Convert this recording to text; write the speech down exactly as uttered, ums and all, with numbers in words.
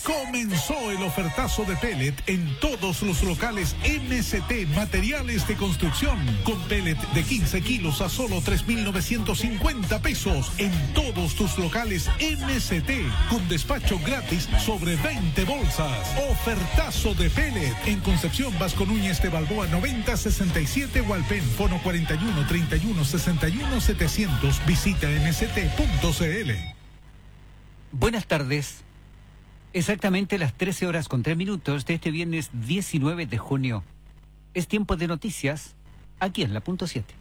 Comenzó el ofertazo de pellet en todos los locales M S T Materiales de Construcción. Con pellet de quince kilos a solo tres mil novecientos cincuenta pesos en todos tus locales M S T. Con despacho gratis sobre veinte bolsas. Ofertazo de pellet en Concepción Vasco Núñez de Balboa noventa sesenta y siete Hualpén. Fono cuarenta y uno treinta y uno sesenta y uno setecientos. Visita m s t punto c l. Buenas tardes. Exactamente las trece horas con tres minutos de este viernes diecinueve de junio. Es tiempo de noticias aquí en la punto siete.